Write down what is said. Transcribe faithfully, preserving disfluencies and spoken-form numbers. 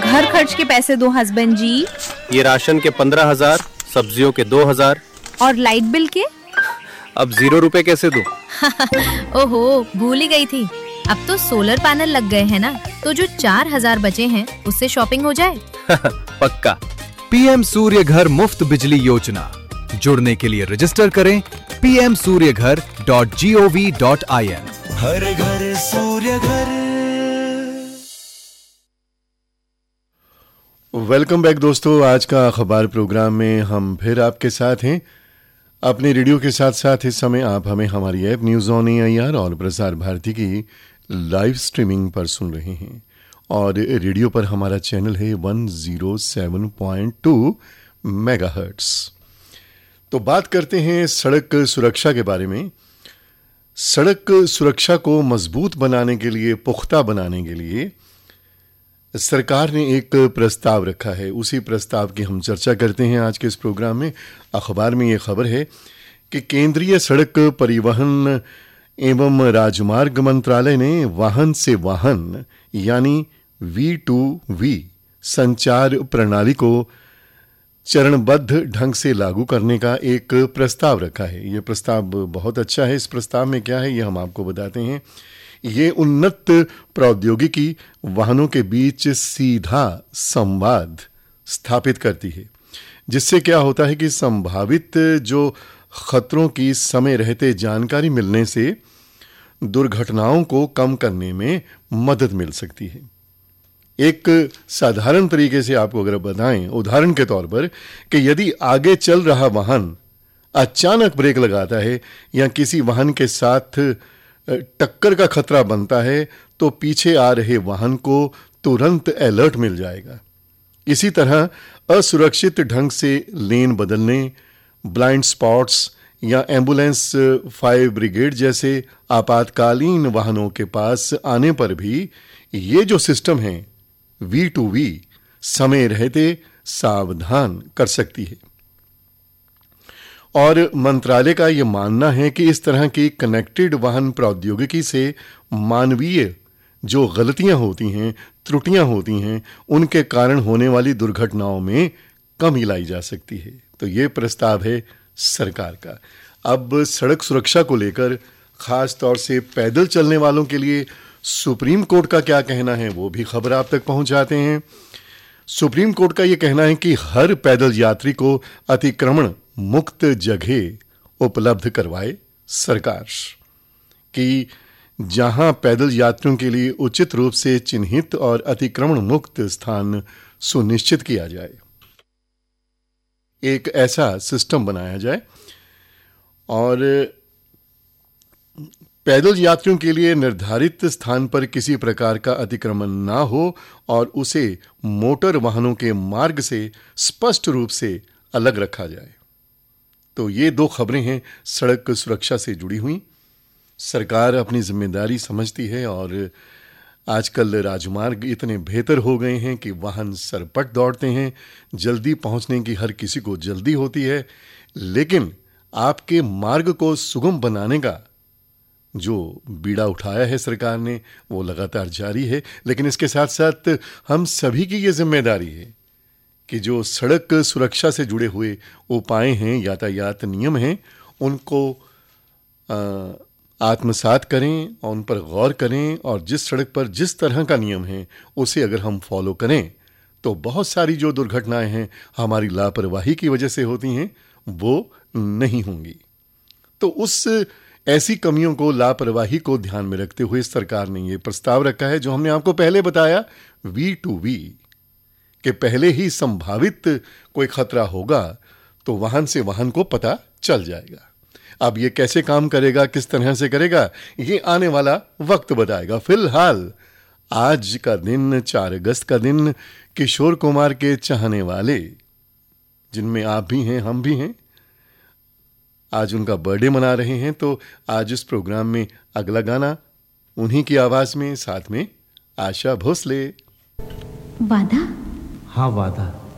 घर खर्च के पैसे दो हस्बैंड जी। ये राशन के पंद्रह हजार, सब्जियों के दो हजार। और लाइट बिल के? अब जीरो रुपए कैसे दूं? ओहो, भूल ही गई थी। अब तो सोलर पैनल लग गए हैं ना, तो जो चार हजार बचे हैं उससे शॉपिंग हो जाए। पक्का। पीएम सूर्य घर मुफ्त बिजली योजना, जुड़ने के लिए रजिस्टर करें पी एम सूर्य घर dot G O V dot I N. हर घर सूर्य घर। वेलकम बैक दोस्तों, आज का अखबार प्रोग्राम में हम फिर आपके साथ हैं। अपने रेडियो के साथ साथ इस समय आप हमें हमारी app news on A I R और प्रसार भारती की लाइव स्ट्रीमिंग पर सुन रहे हैं, और रेडियो पर हमारा चैनल है one zero seven point two megahertz. तो बात करते हैं सड़क सुरक्षा के बारे में। सड़क सुरक्षा को मजबूत बनाने के लिए, पुख्ता बनाने के लिए सरकार ने एक प्रस्ताव रखा है। उसी प्रस्ताव की हम चर्चा करते हैं आज के इस प्रोग्राम में। अखबार में ये खबर है कि केंद्रीय सड़क परिवहन एवं राजमार्ग मंत्रालय ने वाहन से वाहन यानी वी टू वी संचार प्रणाली को चरणबद्ध ढंग से लागू करने का एक प्रस्ताव रखा है। ये प्रस्ताव बहुत अच्छा है। इस प्रस्ताव में क्या है ये हम आपको बताते हैं। ये उन्नत प्रौद्योगिकी वाहनों के बीच सीधा संवाद स्थापित करती है, जिससे क्या होता है कि संभावित जो खतरों की समय रहते जानकारी मिलने से दुर्घटनाओं को कम करने में मदद मिल सकती है। एक साधारण तरीके से आपको अगर बताएं, उदाहरण के तौर पर, कि यदि आगे चल रहा वाहन अचानक ब्रेक लगाता है या किसी वाहन के साथ टक्कर का खतरा बनता है, तो पीछे आ रहे वाहन को तुरंत अलर्ट मिल जाएगा। इसी तरह असुरक्षित ढंग से लेन बदलने, ब्लाइंड स्पॉट्स या एम्बुलेंस, फायर ब्रिगेड जैसे आपातकालीन वाहनों के पास आने पर भी ये जो सिस्टम है वी टू वी समय रहते सावधान कर सकती है। और मंत्रालय का यह मानना है कि इस तरह की कनेक्टेड वाहन प्रौद्योगिकी से मानवीय जो गलतियां होती हैं, त्रुटियां होती हैं, उनके कारण होने वाली दुर्घटनाओं में कमी लाई जा सकती है। तो ये प्रस्ताव है सरकार का। अब सड़क सुरक्षा को लेकर खास तौर से पैदल चलने वालों के लिए सुप्रीम कोर्ट का क्या कहना है, वो भी खबर आप तक पहुंचाते हैं। सुप्रीम कोर्ट का यह कहना है कि हर पैदल यात्री को अतिक्रमण मुक्त जगह उपलब्ध करवाए सरकार, कि जहां पैदल यात्रियों के लिए उचित रूप से चिन्हित और अतिक्रमण मुक्त स्थान सुनिश्चित किया जाए। एक ऐसा सिस्टम बनाया जाए और पैदल यात्रियों के लिए निर्धारित स्थान पर किसी प्रकार का अतिक्रमण ना हो और उसे मोटर वाहनों के मार्ग से स्पष्ट रूप से अलग रखा जाए। तो ये दो खबरें हैं सड़क सुरक्षा से जुड़ी हुई। सरकार अपनी जिम्मेदारी समझती है और आजकल राजमार्ग इतने बेहतर हो गए हैं कि वाहन सरपट दौड़ते हैं। जल्दी पहुंचने की हर किसी को जल्दी होती है, लेकिन आपके मार्ग को सुगम बनाने का जो बीड़ा उठाया है सरकार ने वो लगातार जारी है। लेकिन इसके साथ साथ हम सभी की ये जिम्मेदारी है कि जो सड़क सुरक्षा से जुड़े हुए उपाय हैं, यातायात नियम हैं, उनको आत्मसात करें और उन पर गौर करें, और जिस सड़क पर जिस तरह का नियम है उसे अगर हम फॉलो करें तो बहुत सारी जो दुर्घटनाएं हैं हमारी लापरवाही की वजह से होती हैं वो नहीं होंगी। तो उस ऐसी कमियों को, लापरवाही को ध्यान में रखते हुए सरकार ने ये प्रस्ताव रखा है, जो हमने आपको पहले बताया, वी टू वी, कि पहले ही संभावित कोई खतरा होगा तो वाहन से वाहन को पता चल जाएगा। अब ये कैसे काम करेगा, किस तरह से करेगा, ये आने वाला वक्त बताएगा। फिलहाल आज का दिन, चार अगस्त का दिन, किशोर कुमार के चाहने वाले, जिनमें आप भी हैं, हम भी हैं, आज उनका बर्थडे मना रहे हैं। तो आज इस प्रोग्राम में अगला गाना उन्हीं की आवाज में, साथ में आशा भोसले। वादा? हाँ वादा।